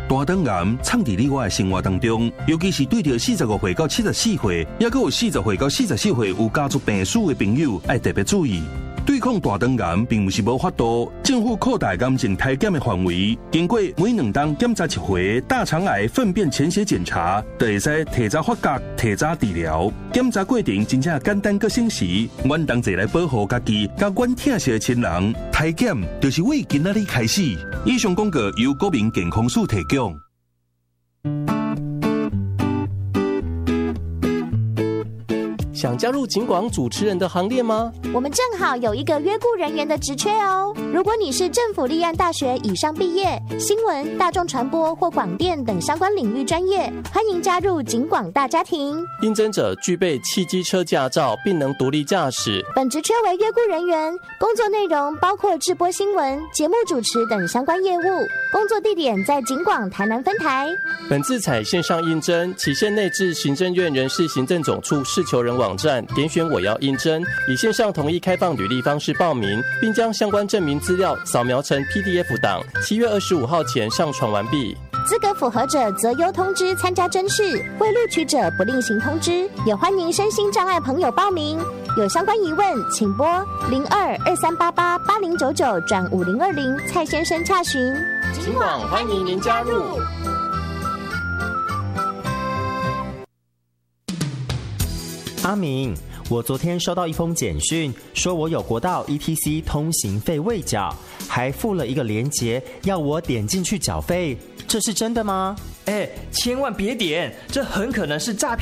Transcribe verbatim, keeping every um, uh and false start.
大肠癌藏伫你我的生活当中，尤其是对着四十五岁到七十四岁，也还有四十岁到四十四岁有家族病史的朋友，要特别注意。对抗大肠癌并不是无法度，政府扩大癌症体检的范围，经过每两档检查一回大肠癌粪便潜血检查，就会使提早发觉、提早治疗。检查过程真正简单佮省时，阮同齐来保护家己，甲阮疼惜的亲人。体检就是为今仔日开始。以上广告由国民健康署提供。 想加入警广主持人的行列吗？ 我们正好有一个约雇人员的职缺哦。如果你是政府立案大学以上毕业，新闻、大众传播或广电等相关领域专业，欢迎加入警广大家庭。 应征者具备汽机车驾照，并能独立驾驶。 本职缺为约雇人员，工作内容包括制播新闻、节目主持等相关业务。工作地点在警广台南分台。 本次采线上应征，期限内至行政院人事行政总处事求人网站点选我要应征，以线上统一开放履历方式报名，并将相关证明资料扫描成 P D F 档，七月二十五号前上传完毕。 资格符合者择优通知参加甄试，未录取者不另行通知。也欢迎身心障碍朋友报名。有相关疑问，请拨零二二三八八八零九九转五零二零蔡先生洽询。 警广欢迎您加入。 阿明，我昨天收到一封简讯，说我有国道 E T C 通行费未缴，还附了一个连结，要我点进去缴费，这是真的吗？ 哎，千万别点，这很可能是诈骗